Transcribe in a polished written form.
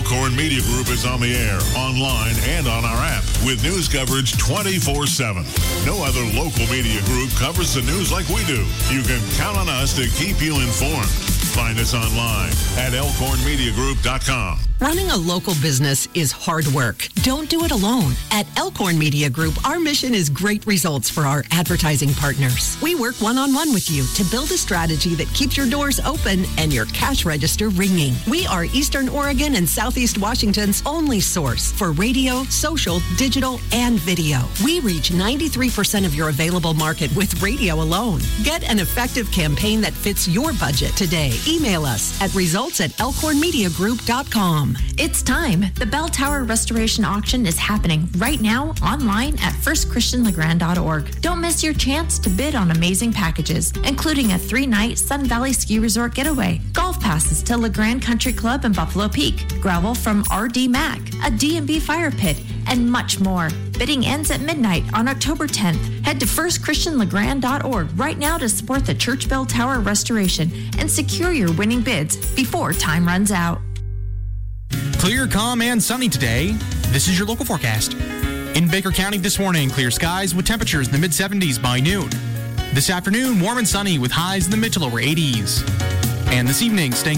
Elkhorn Media Group is on the air, online, and on our app with news coverage 24/7. No other local media group covers the news like we do. You can count on us to keep you informed. Find us online at elkhornmediagroup.com. Running a local business is hard work. Don't do it alone. At Elkhorn Media Group, our mission is great results for our advertising partners. We work one-on-one with you to build a strategy that keeps your doors open and your cash register ringing. We are Eastern Oregon and Southeast Washington's only source for radio, social, digital, and video. We reach 93% of your available market with radio alone. Get an effective campaign that fits your budget today. Email us at results@elkhornmediagroup.com. It's time. The Bell Tower Restoration Auction is happening right now online at firstchristianlegrand.org. Don't miss your chance to bid on amazing packages, including a 3-night Sun Valley Ski Resort getaway, golf passes to LeGrand Country Club in Buffalo Peak, gravel from RD Mac, a D&B fire pit, and much more. Bidding ends at midnight on October 10th. Head to firstchristianlegrand.org right now to support the Church Bell Tower restoration and secure your winning bids before time runs out. Clear, calm, and sunny today. This is your local forecast. In Baker County this morning, clear skies with temperatures in the mid-70s by noon. This afternoon, warm and sunny with highs in the mid to lower 80s. And this evening, staying